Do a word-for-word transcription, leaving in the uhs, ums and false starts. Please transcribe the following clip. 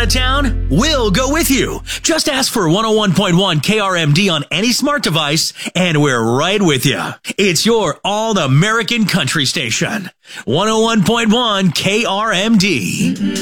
of town, we'll go with you. Just ask for one oh one point one K R M D on any smart device, and we're right with you. It's your all-American country station. one oh one point one K R M D.